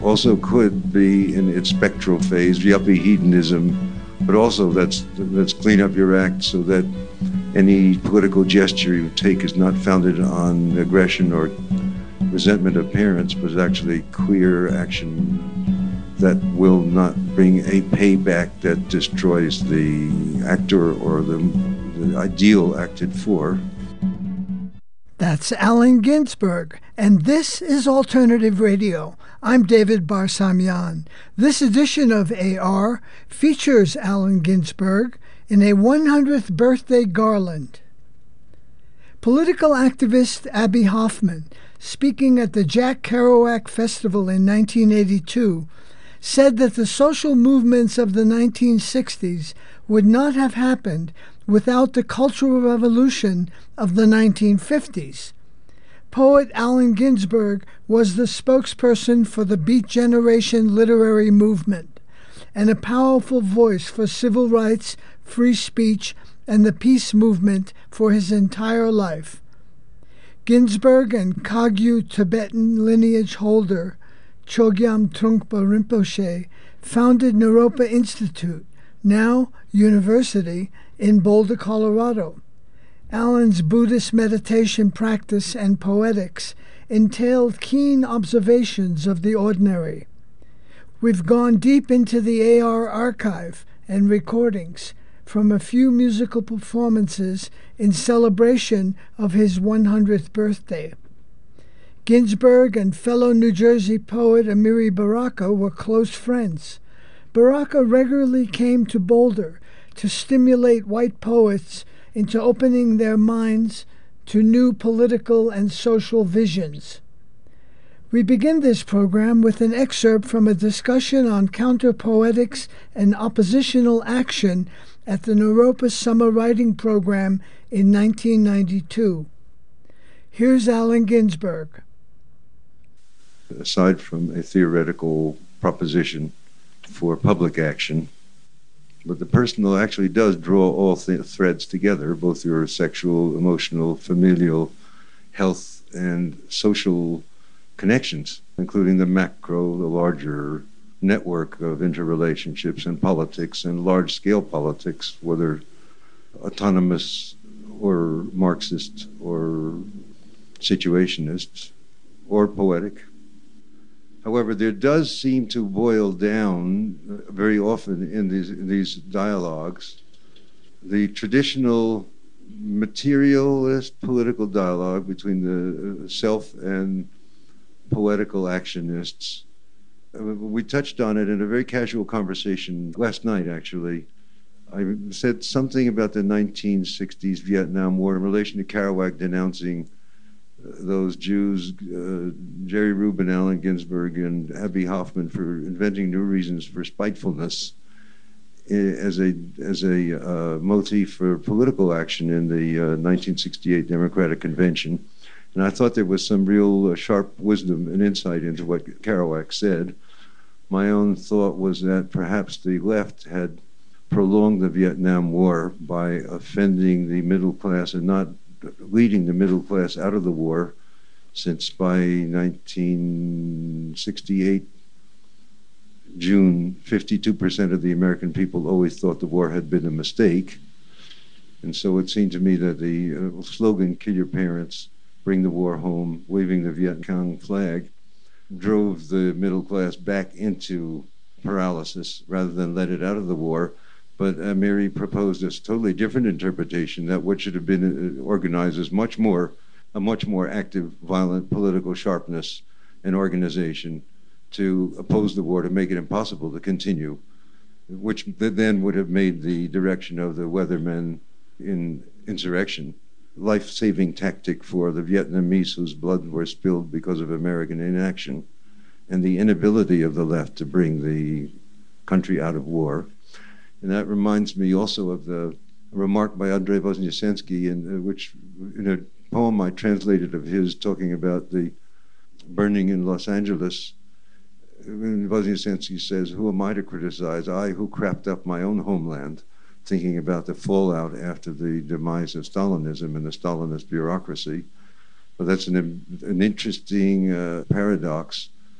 also could be in its spectral phase, yuppie hedonism, but also let's clean up your act so that any political gesture you take is not founded on aggression or resentment of parents, but is actually clear action that will not bring a payback that destroys the actor or the ideal acted for. That's Allen Ginsberg, and this is Alternative Radio. I'm David Barsamian. This edition of AR features Allen Ginsberg in a 100th birthday garland. Political activist Abbie Hoffman, speaking at the Jack Kerouac Festival in 1982, said that the social movements of the 1960s would not have happened without the cultural revolution of the 1950s. Poet Allen Ginsberg was the spokesperson for the Beat Generation literary movement and a powerful voice for civil rights, free speech, and the peace movement for his entire life. Ginsberg and Kagyu Tibetan lineage holder Chogyam Trungpa Rinpoche founded Naropa Institute, now University, in Boulder, Colorado. Allen's Buddhist meditation practice and poetics entailed keen observations of the ordinary. We've gone deep into the AR archive and recordings from a few musical performances in celebration of his 100th birthday. Ginsberg and fellow New Jersey poet Amiri Baraka were close friends. Baraka regularly came to Boulder to stimulate white poets into opening their minds to new political and social visions. We begin this program with an excerpt from a discussion on counter-poetics and oppositional action at the Naropa Summer Writing Program in 1992. Here's Allen Ginsberg. Aside from a theoretical proposition for public action, but the personal actually does draw all threads together, both your sexual, emotional, familial, health, and social connections, including the macro, the larger network of interrelationships and politics and large-scale politics, whether autonomous or Marxist or situationist or poetic. However, there does seem to boil down very often in these dialogues the traditional materialist political dialogue between the self and poetical actionists. We touched on it in a very casual conversation last night, actually. I said something about the 1960s Vietnam War in relation to Kerouac denouncing those Jews, Jerry Rubin, Allen Ginsberg, and Abbie Hoffman for inventing new reasons for spitefulness as a motif for political action in the 1968 Democratic Convention. And I thought there was some real sharp wisdom and insight into what Kerouac said. My own thought was that perhaps the left had prolonged the Vietnam War by offending the middle class and not leading the middle class out of the war, since by 1968, June, 52% of the American people always thought the war had been a mistake. And so it seemed to me that the slogan, "Kill your parents, bring the war home," waving the Viet Cong flag, drove the middle class back into paralysis rather than let it out of the war. But Mary proposed a totally different interpretation, that what should have been organized as a much more active, violent political sharpness and organization to oppose the war, to make it impossible to continue, which then would have made the direction of the Weathermen in insurrection life-saving tactic for the Vietnamese whose blood were spilled because of American inaction and the inability of the left to bring the country out of war. And that reminds me also of the remark by Andrei Voznesensky, in a poem I translated of his talking about the burning in Los Angeles. Voznesensky says, "Who am I to criticize? I who crapped up my own homeland," thinking about the fallout after the demise of Stalinism and the Stalinist bureaucracy. But that's an interesting paradox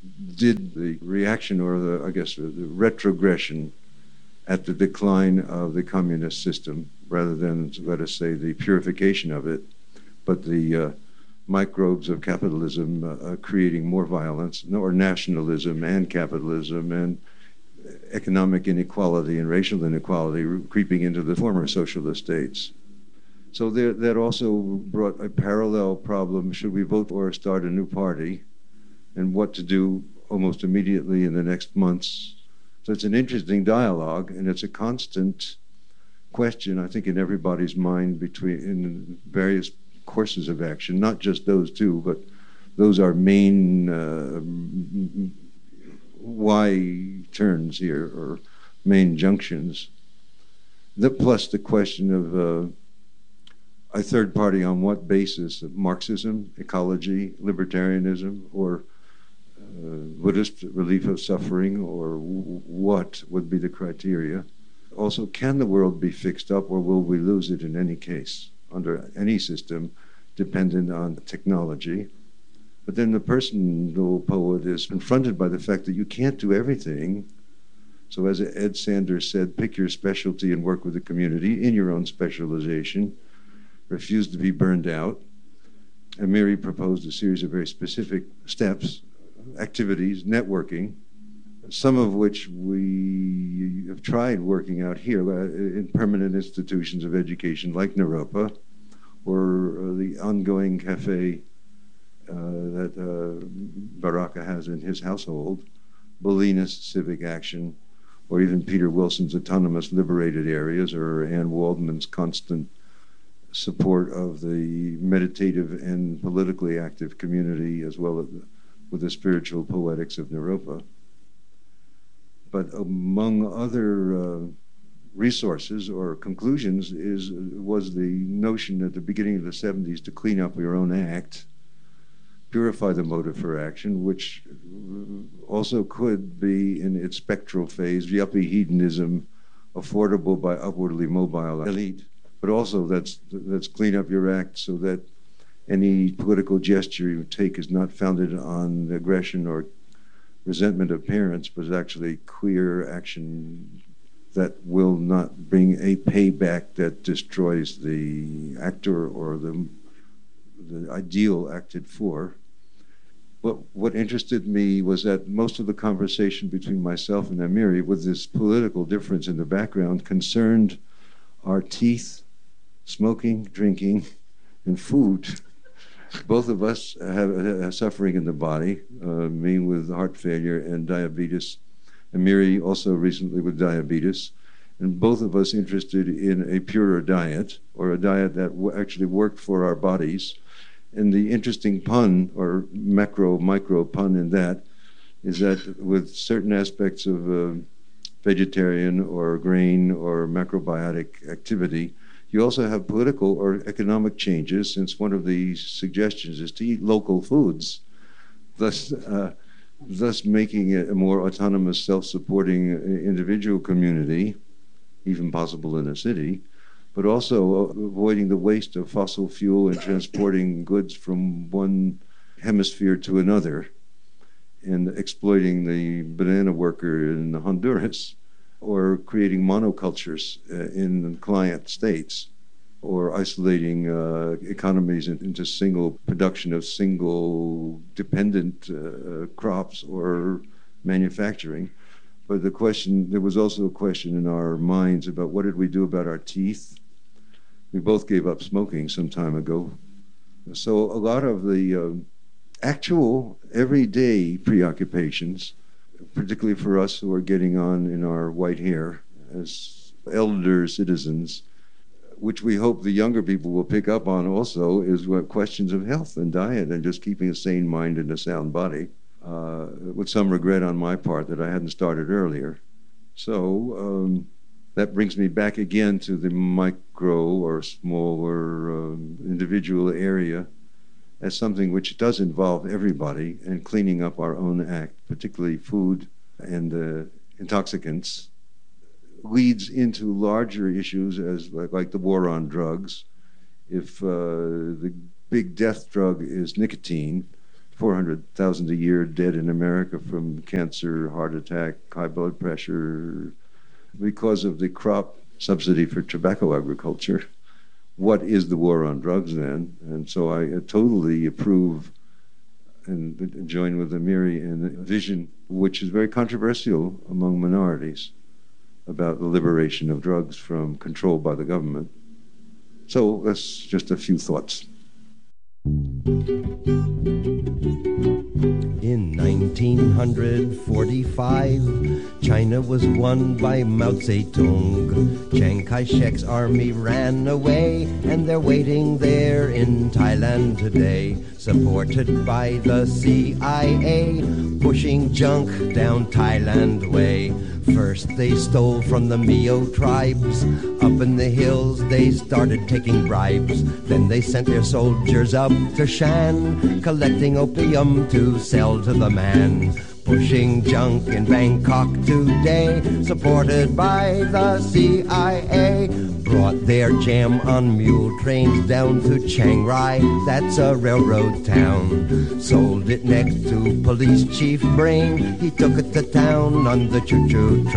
did the reaction or the retrogression at the decline of the communist system rather than, let us say, the purification of it, but the microbes of capitalism creating more violence, or nationalism and capitalism and economic inequality and racial inequality creeping into the former socialist states. So that also brought a parallel problem: should we vote or start a new party, and what to do almost immediately in the next months. So it's an interesting dialogue, and it's a constant question, I think, in everybody's mind in various courses of action, not just those two, but those are main Y turns here, or main junctions. Plus the question of a third party on what basis: of Marxism, ecology, libertarianism, or Buddhist relief of suffering, or what would be the criteria? Also, can the world be fixed up, or will we lose it in any case, under any system dependent on technology? But then the personal poet is confronted by the fact that you can't do everything. So as Ed Sanders said, pick your specialty and work with the community in your own specialization. Refuse to be burned out. And Mary proposed a series of very specific steps, activities, networking, some of which we have tried working out here in permanent institutions of education like Naropa, or the ongoing cafe that Baraka has in his household, Bolinas Civic Action, or even Peter Wilson's Autonomous Liberated Areas, or Ann Waldman's constant support of the meditative and politically active community, as well as with the spiritual poetics of Naropa. But among other resources or conclusions was the notion at the beginning of the 70s to clean up your own act, purify the motive for action, which also could be in its spectral phase, yuppie hedonism, affordable by upwardly mobile elite. But also let's clean up your act so that any political gesture you take is not founded on aggression or resentment of parents, but is actually clear action that will not bring a payback that destroys the actor or the ideal acted for. But what interested me was that most of the conversation between myself and Amiri, with this political difference in the background, concerned our teeth, smoking, drinking, and food. Both of us have suffering in the body, me with heart failure and diabetes, and Miri also recently with diabetes, and both of us interested in a purer diet, or a diet that actually worked for our bodies. And the interesting pun, or micro pun in that, is that with certain aspects of vegetarian or grain or macrobiotic activity, you also have political or economic changes, since one of the suggestions is to eat local foods, thus making it a more autonomous, self-supporting individual community, even possible in a city, but also avoiding the waste of fossil fuel and transporting goods from one hemisphere to another, and exploiting the banana worker in Honduras, or creating monocultures in client states, or isolating economies into single production of single dependent crops or manufacturing. But there was also a question in our minds about what did we do about our teeth. We both gave up smoking some time ago. So a lot of the actual everyday preoccupations, particularly for us who are getting on in our white hair as elder citizens, which we hope the younger people will pick up on also, is what questions of health and diet and just keeping a sane mind and a sound body, with some regret on my part that I hadn't started earlier. So that brings me back again to the micro or smaller individual area as something which does involve everybody, and cleaning up our own act, particularly food and intoxicants, leads into larger issues as like the war on drugs. If the big death drug is nicotine, 400,000 a year dead in America from cancer, heart attack, high blood pressure, because of the crop subsidy for tobacco agriculture. What is the war on drugs then? And so I totally approve and join with Amiri in a vision which is very controversial among minorities about the liberation of drugs from control by the government. So that's just a few thoughts. In 1945, China was won by Mao Zedong. Chiang Kai-shek's army ran away, and they're waiting there in Thailand today, supported by the CIA, pushing junk down Thailand way. First they stole from the Mio tribes. Up in the hills they started taking bribes. Then they sent their soldiers up to Shan, collecting opium to sell to the man. Pushing junk in Bangkok today, supported by the CIA. Brought their jam on mule trains down to Chiang Rai, that's a railroad town. Sold it next to Police Chief Brain, he took it to town on the choo-choo train.